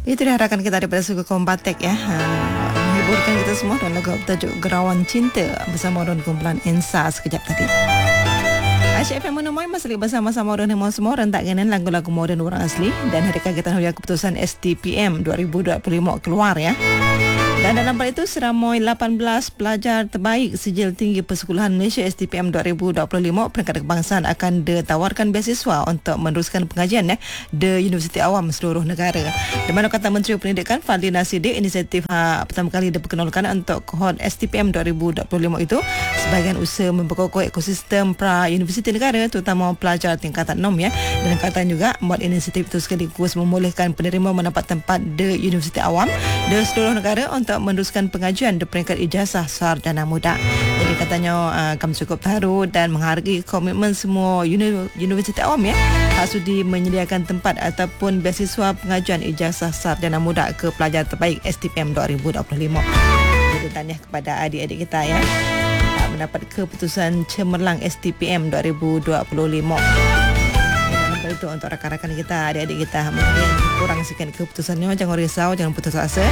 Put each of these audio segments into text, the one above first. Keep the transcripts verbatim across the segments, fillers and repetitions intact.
Itu dia harapan kita daripada suku kaum Batik ya. Ha, menghiburkan kita semua dengan lagu bertajuk Gerawan Cinta bersama Ron kumpulan Ensa sekejap tadi. Asyik F M menemui masih bersama-sama Ron Hemo semua rentak kanan lagu-lagu moden orang asli dan hari kita hari keputusan S T P M dua ribu dua puluh lima keluar ya. Dan dalam pada itu seramai lapan belas pelajar terbaik sijil tinggi Persekolahan Malaysia S T P M dua ribu dua puluh lima peringkat kebangsaan akan ditawarkan beasiswa untuk meneruskan pengajian ya di Universiti Awam seluruh negara. Di mana kata Menteri Pendidikan Fadli Nasidik, inisiatif ha, pertama kali diperkenalkan untuk kohort S T P M dua ribu dua puluh lima itu sebahagian usaha memperkokoh ekosistem pra-universiti negara terutama pelajar tingkatan enam ya. Dan kata juga buat inisiatif itu sekaligus membolehkan penerima mendapat tempat di Universiti Awam di seluruh negara untuk meneruskan pengajian di peringkat ijazah sarjana muda. Jadi katanya uh, kami cukup terharu dan menghargai komitmen semua uni- Universiti Awam ya hak sudi menyediakan tempat ataupun beasiswa pengajian ijazah sarjana muda ke pelajar terbaik S T P M dua ribu dua puluh lima. Jadi tahniah kepada adik-adik kita ya tak mendapat keputusan cemerlang S T P M dua ribu dua puluh lima. Dan itu untuk rakan-rakan kita, adik-adik kita mungkin kurang sikit keputusannya, jangan risau, jangan putus asa.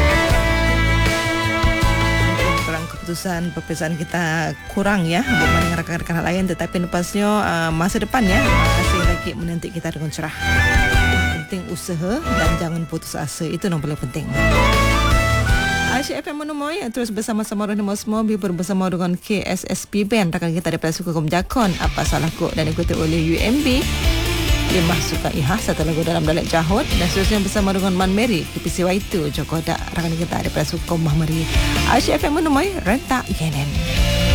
Keputusan peperiksaan kita kurang ya berbanding rakan-rakan lain, tetapi lepasnya uh, masa depan ya masih lagi menanti kita dengan cerah. Penting usaha dan jangan putus asa, itu yang paling penting. Asyik F M menemui terus bersama-sama dengan semua bibur bersama dengan K S S P Band rakan kita daripada suku kaum Jakon Apa Salahku dan ikuti oleh U M B Lima Suka Iha satu lagu dalam Dalat Jahud dan seterusnya bersama dengan Man Mary K P C Y itu Joko Dak rakan kita daripada suku kaum Mahmari. Asyik F M menemui rentak Yenen.